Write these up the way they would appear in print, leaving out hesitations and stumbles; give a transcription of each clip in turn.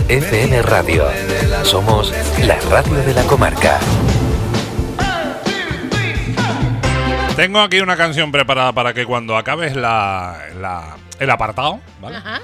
FM Radio. Somos la radio de la comarca. Tengo aquí una canción preparada para que cuando acabes el apartado, ¿vale? Ajá.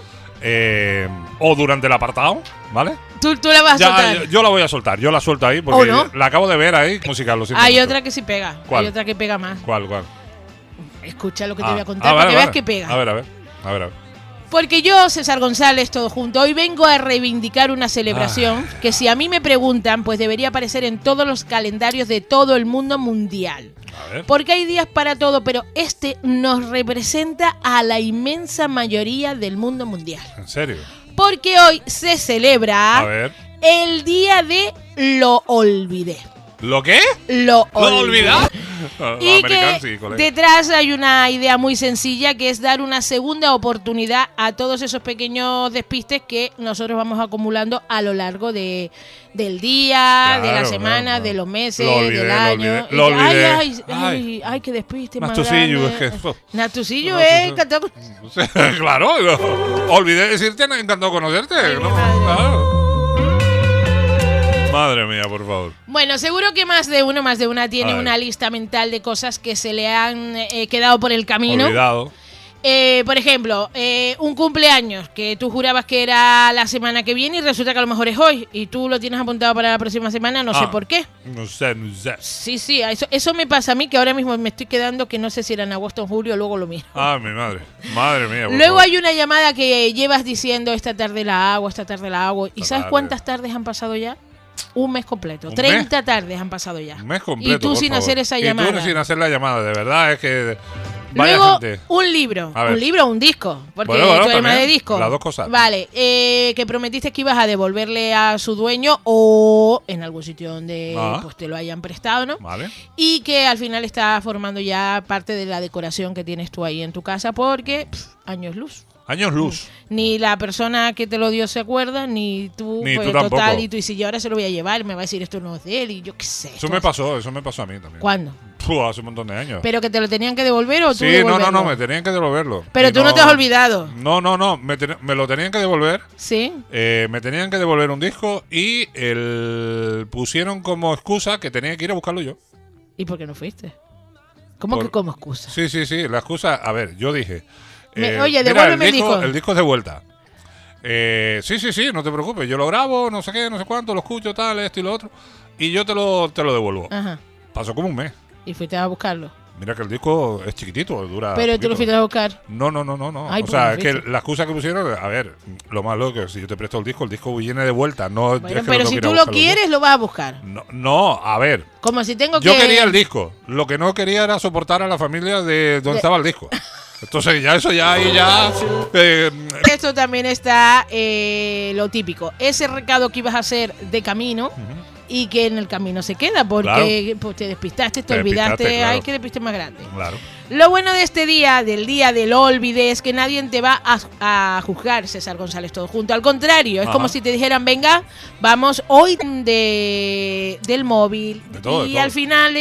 O durante el apartado, ¿vale? Tú la vas a soltar. Yo la voy a soltar, yo la suelto ahí porque no? la acabo de ver ahí, musical, lo siento Hay mucho. otra que sí pega. ¿Cuál? Hay otra que pega más. ¿Cuál? Escucha lo que te voy a contar para que veas que pega. A ver. Porque yo, César González, todo junto, hoy vengo a reivindicar una celebración que, si a mí me preguntan, pues debería aparecer en todos los calendarios de todo el mundo mundial. A ver. Porque hay días para todo, pero este nos representa a la inmensa mayoría del mundo mundial. ¿En serio? Porque hoy se celebra A ver. el día de Lo Olvidé. ¿Lo qué? Lo olvidé. Y que detrás hay una idea muy sencilla, que es dar una segunda oportunidad a todos esos pequeños despistes que nosotros vamos acumulando a lo largo del día, de la semana, de los meses, del año. Lo olvidé. Ay, qué despiste más Nastucillo, grande. es que... Nastucillo, Nastucillo. Claro, olvidé decirte, encantado conocerte. Ay, ¿no? Claro. Madre mía, por favor. Bueno, seguro que más de una tiene una lista mental de cosas que se le han quedado por el camino. Olvidado. Por ejemplo, un cumpleaños que tú jurabas que era la semana que viene y resulta que a lo mejor es hoy y tú lo tienes apuntado para la próxima semana, no sé por qué. No sé. Sí, eso me pasa a mí, que ahora mismo me estoy quedando que no sé si era en agosto o en julio, luego lo miro. Mi madre. Madre mía. Luego hay una llamada que llevas diciendo esta tarde la hago. ¿Y sabes cuántas tardes han pasado ya? Un mes completo. 30 tardes han pasado ya. Un mes completo. Y tú sin hacer esa llamada. Y tú sin hacer la llamada, de verdad, es que... Luego, gente. un libro o un disco, porque tú eres más de disco. Las dos cosas. Vale, que prometiste que ibas a devolverle a su dueño o en algún sitio donde pues te lo hayan prestado, ¿no? Vale. Y que al final está formando ya parte de la decoración que tienes tú ahí en tu casa porque años luz. Años luz. Ni la persona que te lo dio se acuerda, ni tú. Ni pues, tú tampoco. Total, y tú, y si yo ahora se lo voy a llevar, me va a decir esto no es de él, y yo qué sé. Eso me pasó a mí también. ¿Cuándo? Hace un montón de años. ¿Pero que te lo tenían que devolver o tú Sí, devolverlo? no, me tenían que devolverlo. Pero tú no te has olvidado. No, me lo tenían que devolver. Sí. Me tenían que devolver un disco y pusieron como excusa que tenía que ir a buscarlo yo. ¿Y por qué no fuiste? ¿Cómo que como excusa? Sí, la excusa, a ver, yo dije... oye, devuélveme el disco. El disco es de vuelta. Sí, no te preocupes. Yo lo grabo, no sé qué, no sé cuánto, lo escucho, tal, esto y lo otro. Y yo te lo devuelvo. Ajá. Pasó como un mes. ¿Y fuiste a buscarlo? Mira que el disco es chiquitito, dura. ¿Pero poquito. tú lo fuiste a buscar? No. Ay, O sea, es que la excusa que pusieron, a ver, lo más loco es que si yo te presto el disco viene de vuelta. No, Bueno, es que pero si tú lo quieres, lo vas a buscar. No, a ver. Como si tengo que... Yo quería el disco. Lo que no quería era soportar a la familia de donde estaba el disco. Entonces eso ya ahí ya... Esto también está lo típico. Ese recado que ibas a hacer de camino y que en el camino se queda porque pues, te despistaste, te olvidaste. Claro. Ay, que despiste más grande. Claro. Lo bueno de este día, del día del olvide, es que nadie te va a juzgar, César González, todo junto. Al contrario, es como si te dijeran, venga, vamos hoy del móvil. De todo, y al final...